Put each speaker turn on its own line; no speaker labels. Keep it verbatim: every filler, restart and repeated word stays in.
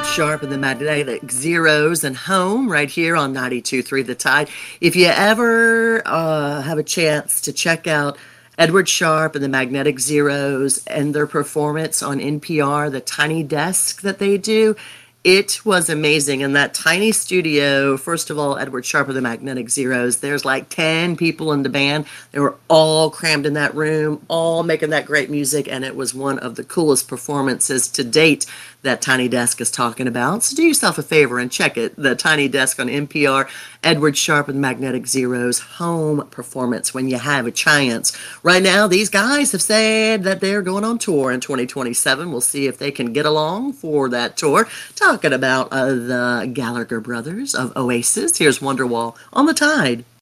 Sharp and the Magnetic Zeros and Home right here on ninety-two point three The Tide. If you ever uh, have a chance to check out Edward Sharp and the Magnetic Zeros and their performance on N P R, the tiny desk that they do, it was amazing. In that tiny studio, first of all, Edward Sharp and the Magnetic Zeros, there's like ten people in the band. They were all crammed in that room, all making that great music, and it was one of the coolest performances to date that Tiny Desk is talking about. So do yourself a favor and check it, the Tiny Desk on N P R, Edward Sharp and Magnetic Zeros home performance when you have a chance. Right now, these guys have said that they're going on tour in twenty twenty-seven. We'll see if they can get along for that tour. Talking about uh, the Gallagher brothers of Oasis. Here's Wonderwall on the Tide.